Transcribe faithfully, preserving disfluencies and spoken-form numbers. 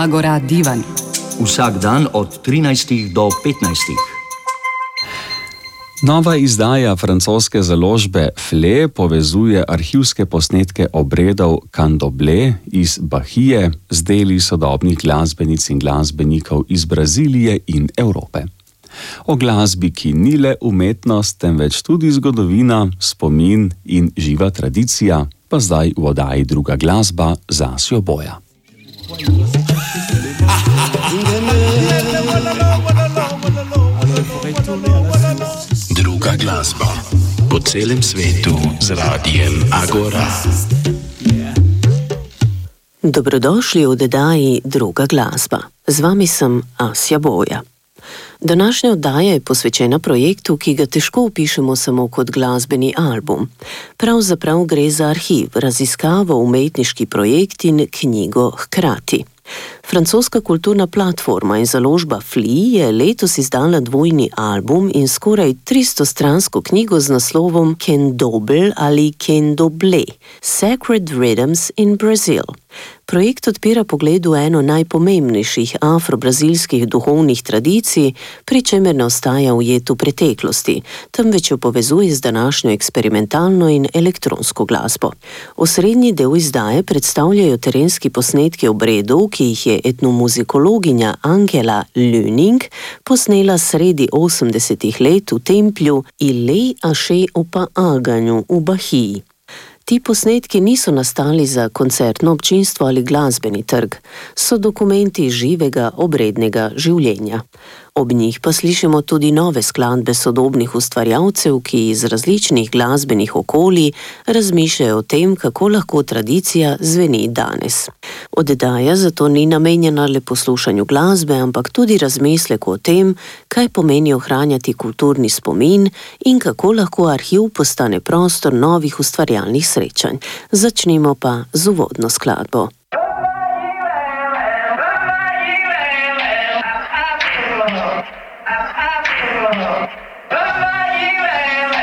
Agora Divan. Vsak dan od trinajstih do petnajstih. Nova izdaja francoske založbe Flé povezuje arhivske posnetke obredov Candomblé iz Bahije z deli sodobnih glasbenic in glasbenikov iz Brazilije in Evrope. O glasbi, ki ni le umetnost, temveč tudi zgodovina, spomin in živa tradicija, pa zdaj v oddaji Druga glasba z Asjo Boja. Druga glasba po celem svetu z radijem Agora. Dobrodošli v oddaji Druga glasba. Z vami sem Asja Boja. Današnja oddaja je posvečena projektu, ki ga težko opišemo samo kot glasbeni album. Pravzaprav gre za arhiv, raziskavo, umetniški projekt in knjigo hkrati. Francoska kulturna platforma in založba Flé je letos izdala dvojni album in skoraj tristostransko knjigo z naslovom Candomblé ali Candomblé – Sacred Rhythms in Brazil. Projekt odpira pogled v eno najpomembnejših afro-brazilskih duhovnih tradicij, pri čemer ne ostaja ujet v preteklosti, temveč jo povezuje z današnjo eksperimentalno in elektronsko glasbo. Osrednji del izdaje predstavljajo terenski posnetki obredov, ki jih je etnomuzikologinja Angela Lüning posnela sredi osemdesetih let v templju Ilé Aše Opa Aganju v Bahiji. Ti posnetki niso nastali za koncertno občinstvo ali glasbeni trg, so dokumenti živega obrednega življenja. Ob njih pa slišimo tudi nove skladbe sodobnih ustvarjalcev, ki iz različnih glasbenih okolij razmišljajo o tem, kako lahko tradicija zveni danes. Oddaja zato ni namenjena le poslušanju glasbe, ampak tudi razmisleku o tem, kaj pomeni ohranjati kulturni spomin in kako lahko arhiv postane prostor novih ustvarjalnih srečanj. Začnimo pa z uvodno skladbo.